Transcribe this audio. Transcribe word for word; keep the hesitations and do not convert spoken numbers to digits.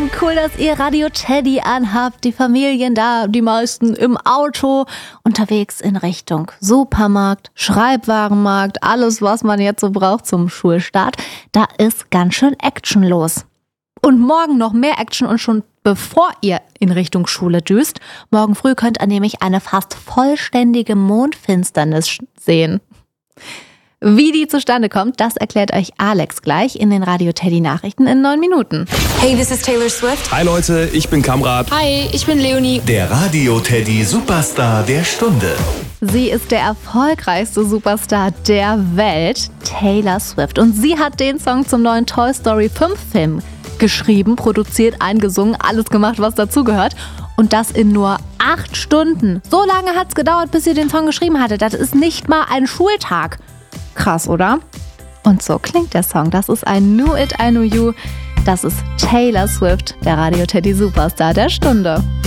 Morgen. Cool, dass ihr Radio Teddy anhabt. Die Familien da, die meisten im Auto, unterwegs in Richtung Supermarkt, Schreibwarenmarkt, alles, was man jetzt so braucht zum Schulstart. Da ist ganz schön Action los. Und morgen noch mehr Action und schon bevor ihr in Richtung Schule düst. Morgen früh könnt ihr nämlich eine fast vollständige Mondfinsternis sehen. Wie die zustande kommt, das erklärt euch Alex gleich in den Radio Teddy Nachrichten in neun Minuten. Hey, this is Taylor Swift. Hi Leute, ich bin Kamrat. Hi, ich bin Leonie. Der Radio Teddy Superstar der Stunde. Sie ist der erfolgreichste Superstar der Welt, Taylor Swift. Und sie hat den Song zum neuen Toy Story fünf Film geschrieben, produziert, eingesungen, alles gemacht, was dazugehört. Und das in nur acht Stunden. So lange hat es gedauert, bis sie den Song geschrieben hatte. Das ist nicht mal ein Schultag. Krass, oder? Und so klingt der Song. Das ist ein Knew It, I Knew You. Das ist Taylor Swift, der Radio Teddy Superstar der Stunde.